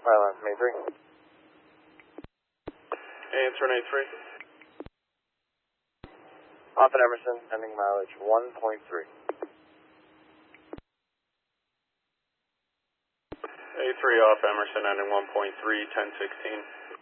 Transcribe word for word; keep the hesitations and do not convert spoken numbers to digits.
Island, Main three. Answer A three. Off at Emerson, ending mileage one point three. A three off Emerson, ending one point three, ten sixteen.